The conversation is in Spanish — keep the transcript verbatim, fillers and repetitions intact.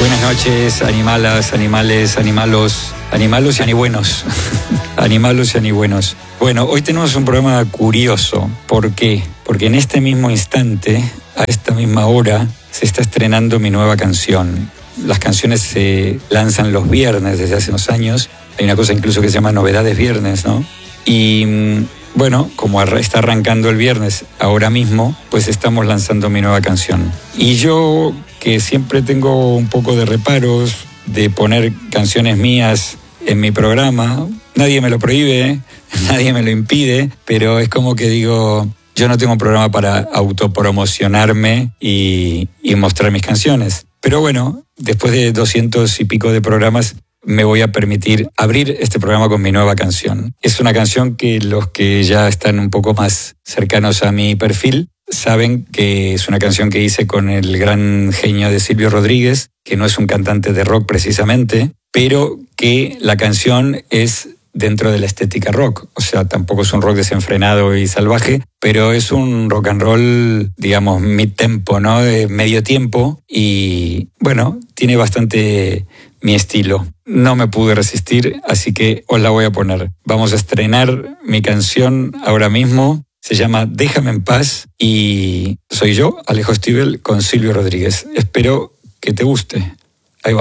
Buenas noches, animalas, animales, animalos, animalos y anibuenos. Animalos y anibuenos. Bueno, hoy tenemos un programa curioso. ¿Por qué? Porque en este mismo instante, a esta misma hora, se está estrenando mi nueva canción. Las canciones se lanzan los viernes desde hace unos años. Hay una cosa incluso que se llama Novedades Viernes, ¿no? Y bueno, como está arrancando el viernes ahora mismo, pues estamos lanzando mi nueva canción. Y yo, que siempre tengo un poco de reparos de poner canciones mías en mi programa, nadie me lo prohíbe, nadie me lo impide, pero es como que digo, yo no tengo un programa para autopromocionarme y, y mostrar mis canciones. Pero bueno, después de doscientos y pico de programas, me voy a permitir abrir este programa con mi nueva canción. Es una canción que los que ya están un poco más cercanos a mi perfil saben que es una canción que hice con el gran genio de Silvio Rodríguez, que no es un cantante de rock precisamente, pero que la canción es dentro de la estética rock. O sea, tampoco es un rock desenfrenado y salvaje, pero es un rock and roll, digamos, mid-tempo, ¿no? De medio tiempo. Y bueno, tiene bastante mi estilo. No me pude resistir, así que os la voy a poner. Vamos a estrenar mi canción ahora mismo. Se llama Déjame en paz y soy yo, Alejo Stivel, con Silvio Rodríguez. Espero que te guste.